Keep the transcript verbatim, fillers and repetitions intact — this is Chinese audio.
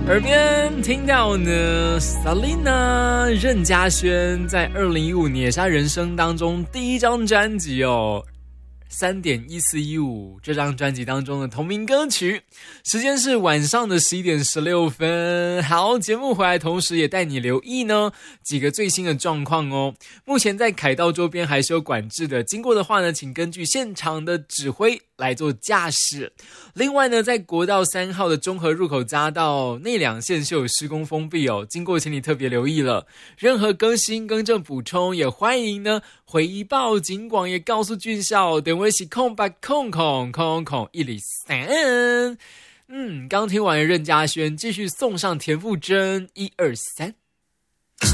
耳边听到呢 Selina 任嘉萱在二零一五年也是她人生当中第一张专辑哦，三点一四一五这张专辑当中的同名歌曲，时间是晚上的十一点十六分。好，节目回来同时也带你留意呢几个最新的状况哦。目前在凯道周边还是有管制的，经过的话呢，请根据现场的指挥来做驾驶。另外呢，在国道三号的中和入口匝道内两线是有施工封闭哦，经过请你特别留意了。任何更新更正补充也欢迎呢回报警广，也告诉俊孝电话是空八空空空空一零三。嗯，刚听完任嘉萱，继续送上田馥甄一二三。